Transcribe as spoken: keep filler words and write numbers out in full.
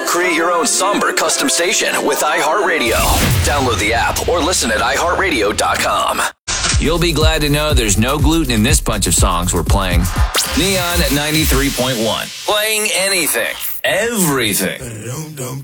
Create your own somber custom station with iHeartRadio. Download the app or listen at i heart radio dot com. You'll be glad to know there's no gluten in this bunch of songs we're playing. Neon at ninety-three point one. Playing anything, everything.